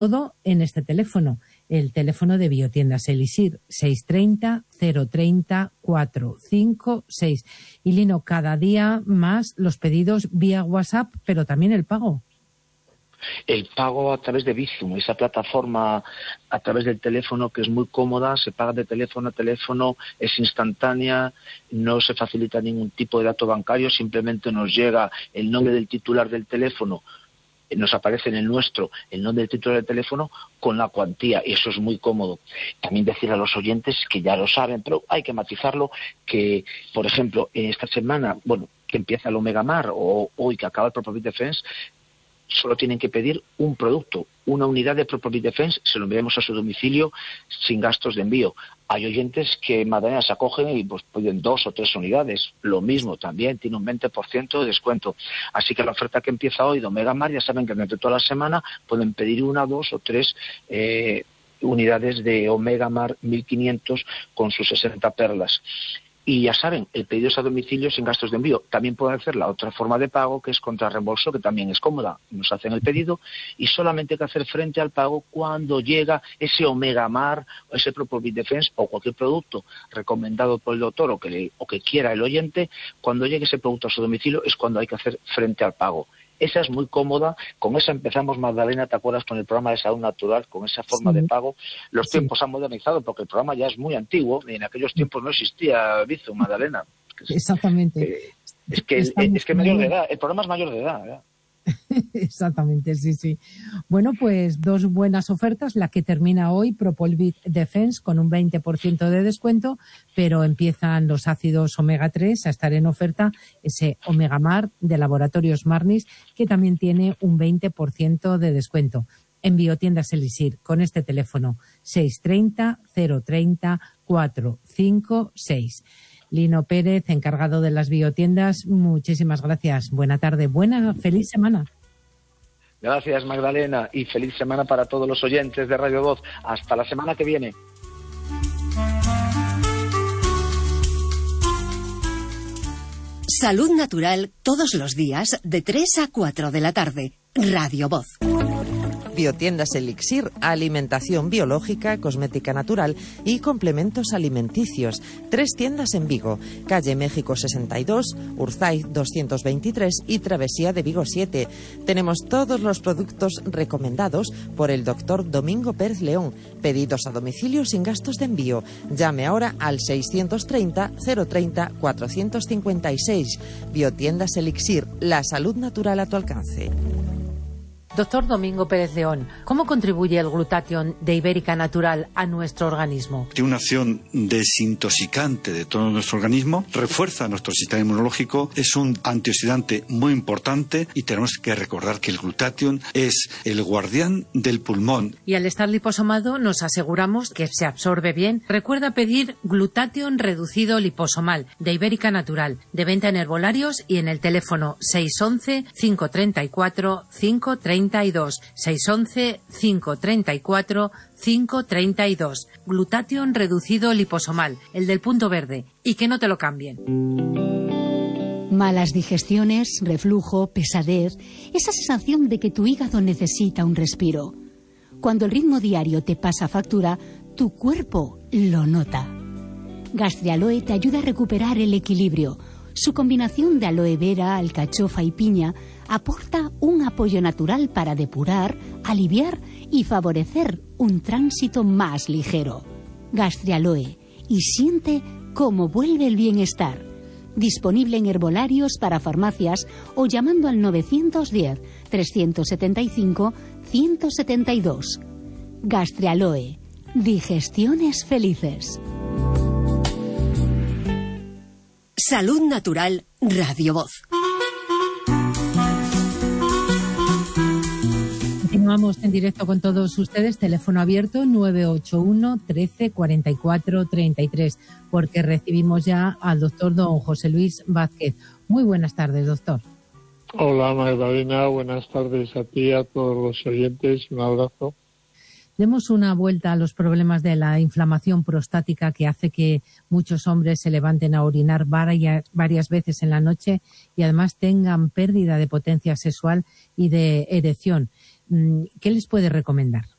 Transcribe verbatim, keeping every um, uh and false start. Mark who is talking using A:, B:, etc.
A: Todo en este teléfono, el teléfono de Biotiendas Elixir, seis treinta, cero treinta, cuatrocientos cincuenta y seis. Y Lino, cada día más los pedidos vía WhatsApp, pero también el pago.
B: El pago a través de Bizum, esa plataforma a través del teléfono que es muy cómoda, se paga de teléfono a teléfono, es instantánea, no se facilita ningún tipo de dato bancario, simplemente nos llega el nombre del titular del teléfono, nos aparece en el nuestro el nombre del titular del teléfono con la cuantía, y eso es muy cómodo. También decir a los oyentes que ya lo saben, pero hay que matizarlo, que por ejemplo en esta semana, bueno, que empieza el Omega Mar o hoy que acaba el ProPublic Defense, solo tienen que pedir un producto, una unidad de ProPublic Defense, se lo enviamos a su domicilio sin gastos de envío. Hay oyentes que Magdalena se acogen y pues piden dos o tres unidades, lo mismo también, tiene un veinte por ciento de descuento. Así que la oferta que empieza hoy de Omega Mar, ya saben que durante toda la semana pueden pedir una, dos o tres eh, unidades de Omega Mar mil quinientos con sus sesenta perlas. Y ya saben, el pedido es a domicilio sin gastos de envío. También pueden hacer la otra forma de pago, que es contra reembolso, que también es cómoda. Nos hacen el pedido y solamente hay que hacer frente al pago cuando llega ese Omega Mar o ese ProPublic Defense o cualquier producto recomendado por el doctor o que, le, o que quiera el oyente. Cuando llegue ese producto a su domicilio es cuando hay que hacer frente al pago. Esa es muy cómoda, con esa empezamos, Magdalena, ¿te acuerdas? Con el programa de salud natural, con esa forma sí. de pago. Los sí. tiempos han modernizado porque el programa ya es muy antiguo y en aquellos tiempos no existía Bizum, Magdalena.
A: Exactamente.
B: Eh, es que es, es que mayor de edad, el programa es mayor de edad, ¿verdad?
A: Exactamente, sí, sí. Bueno, pues dos buenas ofertas. La que termina hoy, ProPublic Defense, con un veinte por ciento de descuento, pero empiezan los ácidos omega tres a estar en oferta. Ese Omega Mar de Laboratorios Marnis, que también tiene un veinte por ciento de descuento. En Biotiendas Elixir, con este teléfono, seis treinta, cero treinta, cuatrocientos cincuenta y seis. Lino Pérez, encargado de las biotiendas, muchísimas gracias. Buena tarde, buena, feliz semana.
B: Gracias, Magdalena, y feliz semana para todos los oyentes de Radio Voz. Hasta la semana que viene.
C: Salud Natural, todos los días, de tres a cuatro de la tarde. Radio Voz.
D: Biotiendas Elixir, alimentación biológica, cosmética natural y complementos alimenticios. Tres tiendas en Vigo, calle México sesenta y dos, Urzaiz doscientos veintitrés y Travesía de Vigo siete. Tenemos todos los productos recomendados por el doctor Domingo Pérez León. Pedidos a domicilio sin gastos de envío. Llame ahora al seiscientos treinta, cero treinta, cuatrocientos cincuenta y seis. Biotiendas Elixir, la salud natural a tu alcance.
A: Doctor Domingo Pérez León, ¿cómo contribuye el glutatión de Ibérica Natural a nuestro organismo?
E: Tiene una acción desintoxicante de todo nuestro organismo, refuerza nuestro sistema inmunológico, es un antioxidante muy importante y tenemos que recordar que el glutatión es el guardián del pulmón.
A: Y al estar liposomado nos aseguramos que se absorbe bien. Recuerda pedir glutatión reducido liposomal de Ibérica Natural, de venta en herbolarios y en el teléfono seis once, cinco treinta y cuatro, cinco treinta y dos, seis once, cinco treinta y cuatro, cinco treinta y dos. Glutatión reducido liposomal, el del punto verde, y que no te lo cambien.
F: Malas digestiones, reflujo, pesadez, esa sensación de que tu hígado necesita un respiro. Cuando el ritmo diario te pasa factura, tu cuerpo lo nota. Gastrialoe te ayuda a recuperar el equilibrio. Su combinación de aloe vera, alcachofa y piña aporta un apoyo natural para depurar, aliviar y favorecer un tránsito más ligero. Gastrialoe, y siente cómo vuelve el bienestar. Disponible en herbolarios para farmacias o llamando al novecientos diez, trescientos setenta y cinco, ciento setenta y dos. Gastrialoe, digestiones felices.
C: Salud Natural, Radio Voz.
A: Continuamos en directo con todos ustedes, teléfono abierto nueve ocho uno, trece, cuarenta y cuatro, treinta y tres, porque recibimos ya al doctor don José Luis Vázquez. Muy buenas tardes, doctor.
G: Hola, Magdalena, buenas tardes a ti, a todos los oyentes, un abrazo.
A: Demos una vuelta a los problemas de la inflamación prostática que hace que muchos hombres se levanten a orinar varias, varias veces en la noche y además tengan pérdida de potencia sexual y de erección. ¿Qué les puede recomendar?